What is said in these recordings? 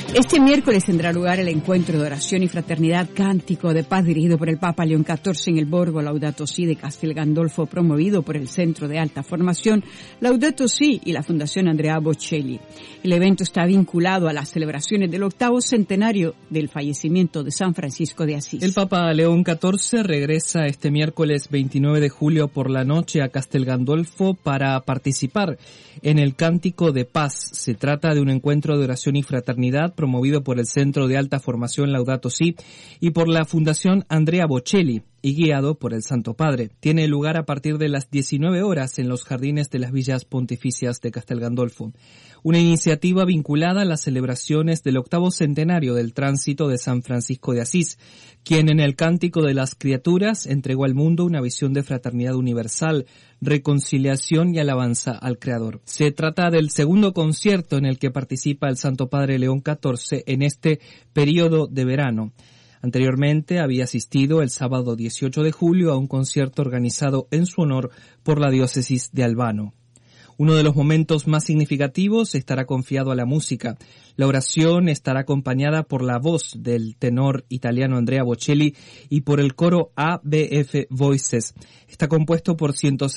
Este miércoles tendrá lugar el encuentro de oración y fraternidad Cántico de Paz dirigido por el Papa León XIV en el Borgo Laudato Si de Castel Gandolfo, promovido por el Centro de Alta Formación Laudato Si y la Fundación Andrea Bocelli. El evento está vinculado a las celebraciones del 8º centenario del fallecimiento de San Francisco de Asís. El Papa León XIV regresa este miércoles 29 de julio por la noche a Castel Gandolfo para participar en el Cántico de Paz. Se trata de un encuentro de oración y fraternidad promovido por el Centro de Alta Formación Laudato Si y por la Fundación Andrea Bocelli y guiado por el Santo Padre. Tiene lugar a partir de las 19 horas en los jardines de las Villas Pontificias de Castel Gandolfo. Una iniciativa vinculada a las celebraciones del 8º centenario del tránsito de San Francisco de Asís, quien en el Cántico de las Criaturas entregó al mundo una visión de fraternidad universal, reconciliación y alabanza al Creador. Se trata del segundo concierto en el que participa el Santo Padre León XIV en este periodo de verano. Anteriormente había asistido el sábado 18 de julio a un concierto organizado en su honor por la diócesis de Albano. Uno de los momentos más significativos estará confiado a la música. La oración estará acompañada por la voz del tenor italiano Andrea Bocelli y por el coro ABF Voices. Está compuesto por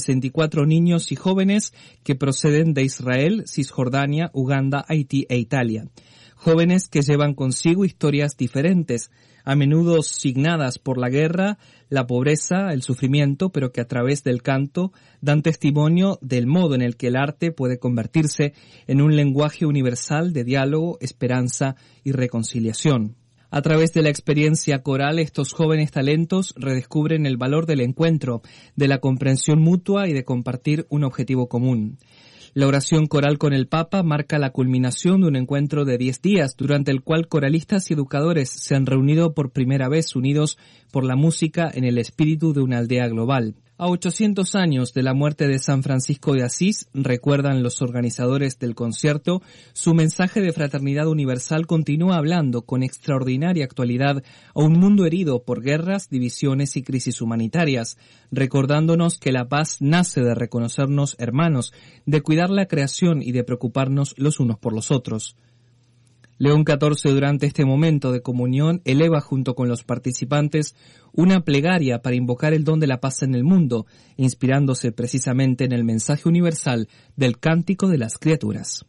164 niños y jóvenes que proceden de Israel, Cisjordania, Uganda, Haití e Italia. Jóvenes que llevan consigo historias diferentes, a menudo signadas por la guerra, la pobreza, el sufrimiento, pero que a través del canto dan testimonio del modo en el que el arte puede convertirse en un lenguaje universal de diálogo, esperanza y reconciliación. A través de la experiencia coral, estos jóvenes talentos redescubren el valor del encuentro, de la comprensión mutua y de compartir un objetivo común. La oración coral con el Papa marca la culminación de un encuentro de 10 días, durante el cual coralistas y educadores se han reunido por primera vez unidos por la música en el espíritu de una aldea global. A 800 años de la muerte de San Francisco de Asís, recuerdan los organizadores del concierto, su mensaje de fraternidad universal continúa hablando con extraordinaria actualidad a un mundo herido por guerras, divisiones y crisis humanitarias, recordándonos que la paz nace de reconocernos hermanos, de cuidar la creación y de preocuparnos los unos por los otros. León XIV durante este momento de comunión eleva junto con los participantes una plegaria para invocar el don de la paz en el mundo, inspirándose precisamente en el mensaje universal del Cántico de las Criaturas.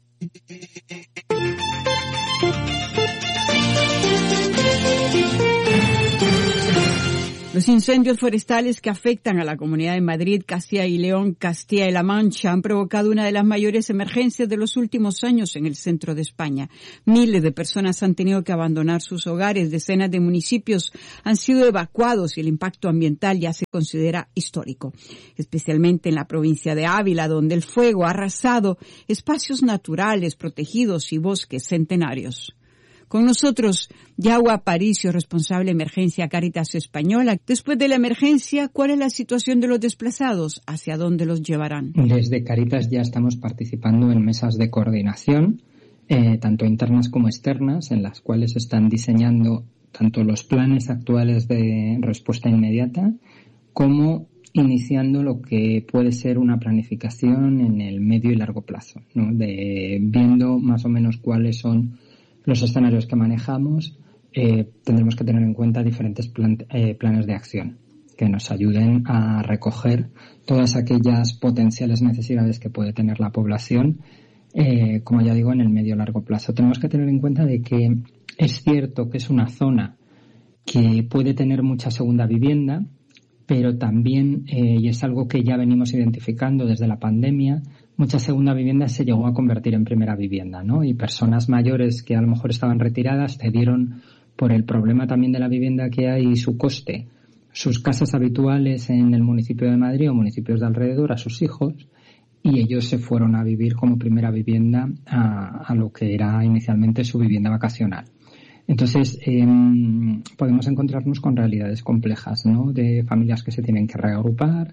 Los incendios forestales que afectan a la Comunidad de Madrid, Castilla y León, Castilla y La Mancha han provocado una de las mayores emergencias de los últimos años en el centro de España. Miles de personas han tenido que abandonar sus hogares, decenas de municipios han sido evacuados y el impacto ambiental ya se considera histórico, especialmente en la provincia de Ávila, donde el fuego ha arrasado espacios naturales protegidos y bosques centenarios. Con nosotros, Yagua Aparicio, responsable de Emergencia Cáritas Española. Después de la emergencia, ¿cuál es la situación de los desplazados? ¿Hacia dónde los llevarán? Desde Cáritas ya estamos participando en mesas de coordinación, tanto internas como externas, en las cuales se están diseñando tanto los planes actuales de respuesta inmediata como iniciando lo que puede ser una planificación en el medio y largo plazo, ¿no? Viendo más o menos cuáles son los escenarios que manejamos, tendremos que tener en cuenta diferentes planes de acción que nos ayuden a recoger todas aquellas potenciales necesidades que puede tener la población, como ya digo, en el medio largo plazo. Tenemos que tener en cuenta de que es cierto que es una zona que puede tener mucha segunda vivienda, pero también, y es algo que ya venimos identificando desde la pandemia, mucha segunda vivienda se llegó a convertir en primera vivienda, ¿no? Y personas mayores que a lo mejor estaban retiradas cedieron por el problema también de la vivienda que hay y su coste, sus casas habituales en el municipio de Madrid o municipios de alrededor a sus hijos, y ellos se fueron a vivir como primera vivienda a lo que era inicialmente su vivienda vacacional. Entonces, podemos encontrarnos con realidades complejas, ¿no? De familias que se tienen que reagrupar,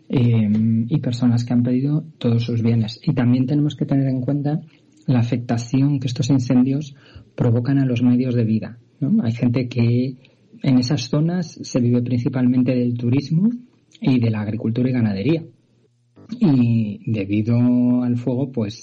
y personas que han perdido todos sus bienes. Y también tenemos que tener en cuenta la afectación que estos incendios provocan a los medios de vida, ¿no? Hay gente que en esas zonas se vive principalmente del turismo y de la agricultura y ganadería. Y debido al fuego, pues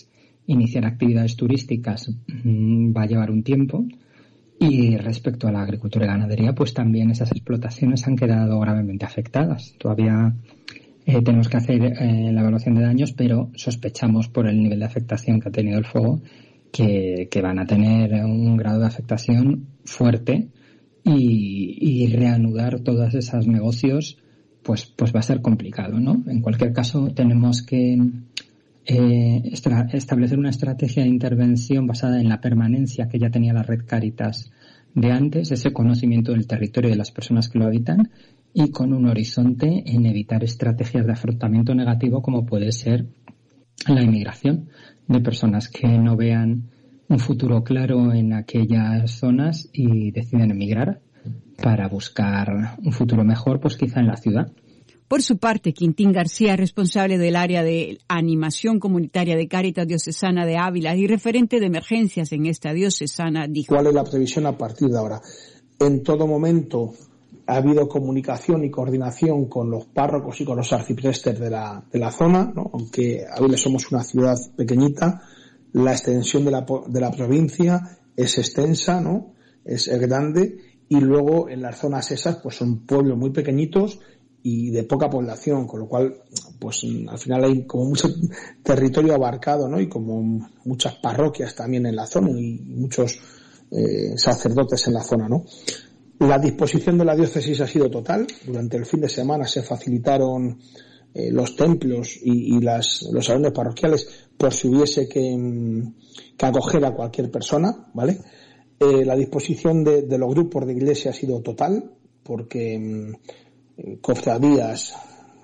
iniciar actividades turísticas va a llevar un tiempo. Y respecto a la agricultura y ganadería, pues también esas explotaciones han quedado gravemente afectadas. Todavía tenemos que hacer la evaluación de daños, pero sospechamos por el nivel de afectación que ha tenido el fuego que van a tener un grado de afectación fuerte y reanudar todos esos negocios pues va a ser complicado, ¿no? En cualquier caso, tenemos que establecer una estrategia de intervención basada en la permanencia que ya tenía la red Cáritas de antes, ese conocimiento del territorio y de las personas que lo habitan, y con un horizonte en evitar estrategias de afrontamiento negativo como puede ser la inmigración de personas que no vean un futuro claro en aquellas zonas y deciden emigrar para buscar un futuro mejor, pues quizá en la ciudad. Por su parte, Quintín García, responsable del área de animación comunitaria de Cáritas Diocesana de Ávila y referente de emergencias en esta diocesana, dijo: ¿Cuál es la previsión a partir de ahora? En todo momento ha habido comunicación y coordinación con los párrocos y con los arciprestes de la zona, ¿no? Aunque Ávila somos una ciudad pequeñita, la extensión de la provincia es extensa, ¿no? Es grande, y luego en las zonas esas pues son pueblos muy pequeñitos y de poca población, con lo cual pues al final hay como mucho territorio abarcado, ¿no? Y como muchas parroquias también en la zona y muchos sacerdotes en la zona, ¿no? La disposición de la diócesis ha sido total. Durante el fin de semana se facilitaron los templos y los salones parroquiales por si hubiese que acoger a cualquier persona, ¿vale? La disposición de los grupos de iglesia ha sido total, porque cofradías,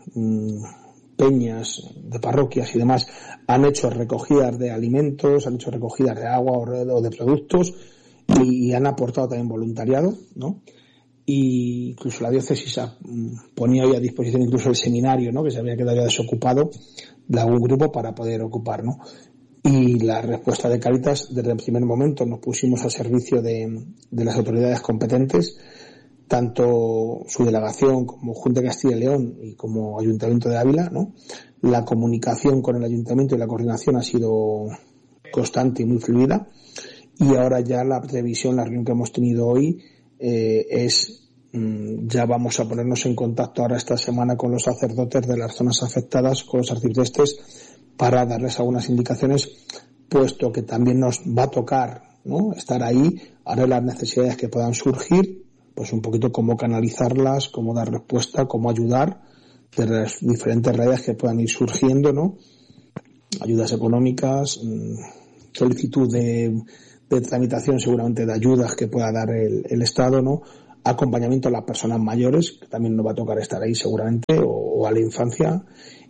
peñas de parroquias y demás han hecho recogidas de alimentos, han hecho recogidas de agua o de productos y han aportado también voluntariado, ¿no? Y incluso la diócesis ponía hoy a disposición incluso el seminario, ¿no? Que se había quedado ya desocupado de algún grupo para poder ocupar, ¿no? Y la respuesta de Cáritas, desde el primer momento nos pusimos al servicio de las autoridades competentes, tanto su delegación como Junta de Castilla y León y como Ayuntamiento de Ávila, ¿no? La comunicación con el Ayuntamiento y la coordinación ha sido constante y muy fluida, y ahora ya la previsión, la reunión que hemos tenido hoy ya vamos a ponernos en contacto ahora esta semana con los sacerdotes de las zonas afectadas, con los arciprestes, para darles algunas indicaciones, puesto que también nos va a tocar, ¿no?, estar ahí, ahora las necesidades que puedan surgir, pues un poquito cómo canalizarlas, cómo dar respuesta, cómo ayudar de las diferentes redes que puedan ir surgiendo, ¿no? Ayudas económicas, solicitud de tramitación seguramente de ayudas que pueda dar el Estado, ¿no? Acompañamiento a las personas mayores, que también nos va a tocar estar ahí seguramente, o a la infancia,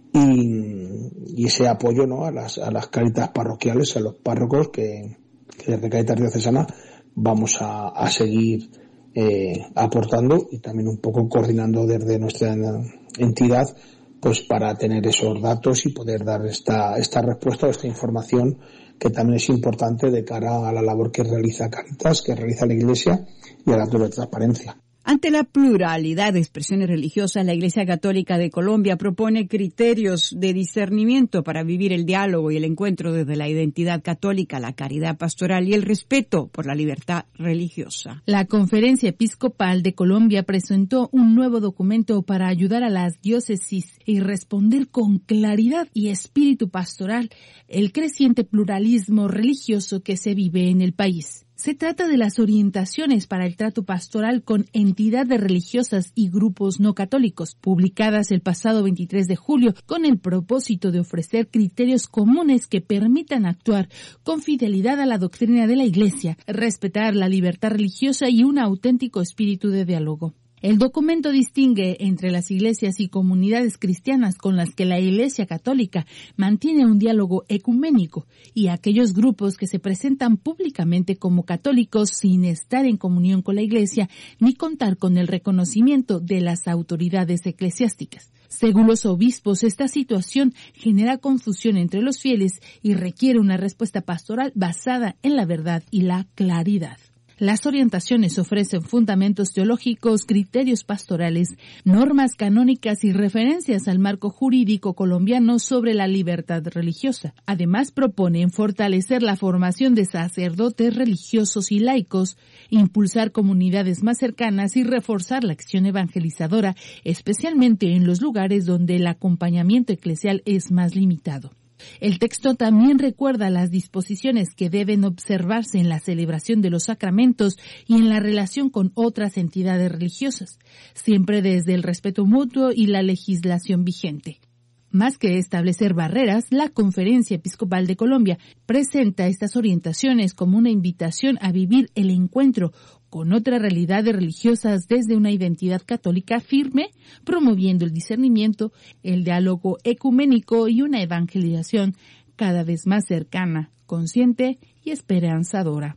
y ese apoyo, ¿no?, a las Cáritas parroquiales, a los párrocos que desde Cáritas Diocesana vamos a seguir aportando, y también un poco coordinando desde nuestra entidad, pues para tener esos datos y poder dar esta respuesta o esta información, que también es importante de cara a la labor que realiza Cáritas, que realiza la Iglesia, y a la transparencia. Ante la pluralidad de expresiones religiosas, la Iglesia Católica de Colombia propone criterios de discernimiento para vivir el diálogo y el encuentro desde la identidad católica, la caridad pastoral y el respeto por la libertad religiosa. La Conferencia Episcopal de Colombia presentó un nuevo documento para ayudar a las diócesis y responder con claridad y espíritu pastoral el creciente pluralismo religioso que se vive en el país. Se trata de las orientaciones para el trato pastoral con entidades religiosas y grupos no católicos, publicadas el pasado 23 de julio, con el propósito de ofrecer criterios comunes que permitan actuar con fidelidad a la doctrina de la Iglesia, respetar la libertad religiosa y un auténtico espíritu de diálogo. El documento distingue entre las iglesias y comunidades cristianas con las que la Iglesia Católica mantiene un diálogo ecuménico y aquellos grupos que se presentan públicamente como católicos sin estar en comunión con la Iglesia ni contar con el reconocimiento de las autoridades eclesiásticas. Según los obispos, esta situación genera confusión entre los fieles y requiere una respuesta pastoral basada en la verdad y la claridad. Las orientaciones ofrecen fundamentos teológicos, criterios pastorales, normas canónicas y referencias al marco jurídico colombiano sobre la libertad religiosa. Además, proponen fortalecer la formación de sacerdotes religiosos y laicos, impulsar comunidades más cercanas y reforzar la acción evangelizadora, especialmente en los lugares donde el acompañamiento eclesial es más limitado. El texto también recuerda las disposiciones que deben observarse en la celebración de los sacramentos y en la relación con otras entidades religiosas, siempre desde el respeto mutuo y la legislación vigente. Más que establecer barreras, la Conferencia Episcopal de Colombia presenta estas orientaciones como una invitación a vivir el encuentro con otras realidades religiosas desde una identidad católica firme, promoviendo el discernimiento, el diálogo ecuménico y una evangelización cada vez más cercana, consciente y esperanzadora.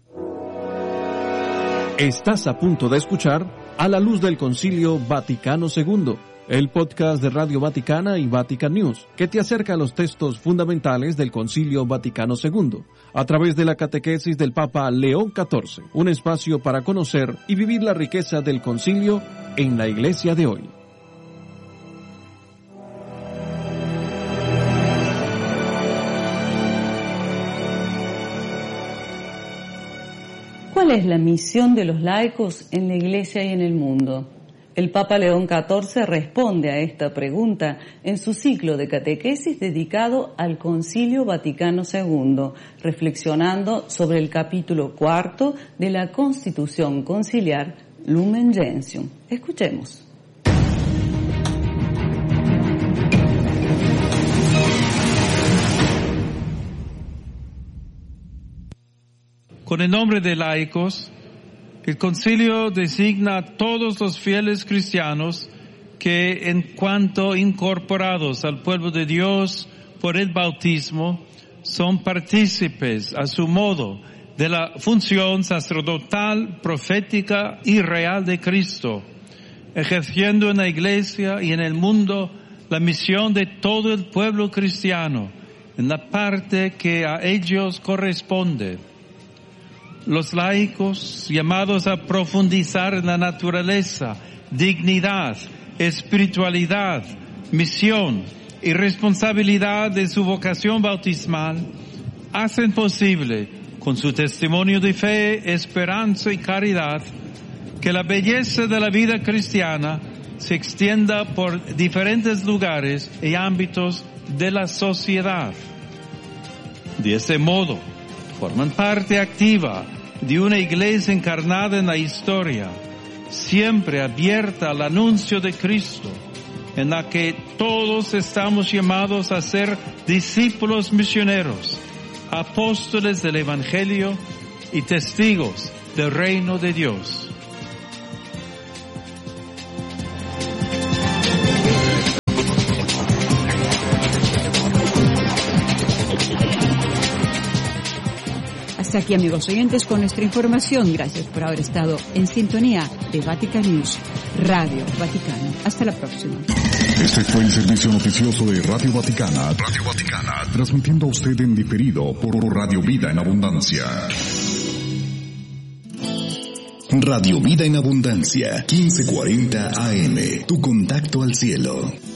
Estás a punto de escuchar A la Luz del Concilio Vaticano II, el podcast de Radio Vaticana y Vatican News, que te acerca a los textos fundamentales del Concilio Vaticano II, a través de la catequesis del Papa León XIV, un espacio para conocer y vivir la riqueza del concilio en la Iglesia de hoy. ¿Cuál es la misión de los laicos en la Iglesia y en el mundo? El Papa León XIV responde a esta pregunta en su ciclo de catequesis dedicado al Concilio Vaticano II, reflexionando sobre el capítulo 4 de la Constitución Conciliar Lumen Gentium. Escuchemos. Con el nombre de laicos, el concilio designa a todos los fieles cristianos que, en cuanto incorporados al pueblo de Dios por el bautismo, son partícipes a su modo de la función sacerdotal, profética y real de Cristo, ejerciendo en la Iglesia y en el mundo la misión de todo el pueblo cristiano en la parte que a ellos corresponde. Los laicos, llamados a profundizar en la naturaleza, dignidad, espiritualidad, misión y responsabilidad de su vocación bautismal, hacen posible, con su testimonio de fe, esperanza y caridad, que la belleza de la vida cristiana se extienda por diferentes lugares y ámbitos de la sociedad. De ese modo, forman parte activa de una iglesia encarnada en la historia, siempre abierta al anuncio de Cristo, en la que todos estamos llamados a ser discípulos misioneros, apóstoles del Evangelio y testigos del reino de Dios. Hasta aquí, amigos oyentes, con nuestra información. Gracias por haber estado en sintonía de Vatican News, Radio Vaticano. Hasta la próxima. Este fue el servicio noticioso de Radio Vaticana, transmitiendo a usted en diferido por Radio Vida en Abundancia. Radio Vida en Abundancia, 1540 AM, tu contacto al cielo.